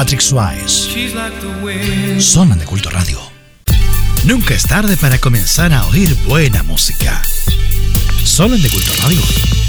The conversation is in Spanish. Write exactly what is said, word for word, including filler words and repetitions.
Patrick Swayze. Zona de Culto Radio. Nunca es tarde para comenzar a oír buena música. Zona de Culto Radio.